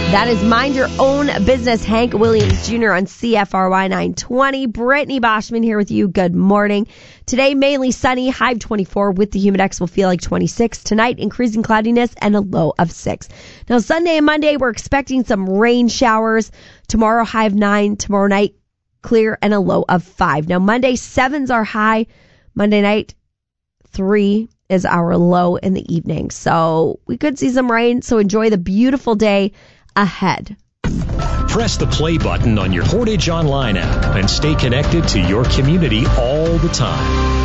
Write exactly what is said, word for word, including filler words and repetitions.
That is Mind Your Own Business, Hank Williams Junior on C F R Y nine twenty. Brittany Boschman here with you. Good morning. Today, mainly sunny, high of twenty-four with the humidex will feel like twenty-six. Tonight, increasing cloudiness and a low of six. Now, Sunday and Monday, we're expecting some rain showers. Tomorrow, high of nine. Tomorrow night, clear and a low of five. Now, Monday, sevens are high. Monday night, three is our low in the evening. So we could see some rain. So enjoy the beautiful day ahead. Press the play button on your Portage Online app and stay connected to your community all the time.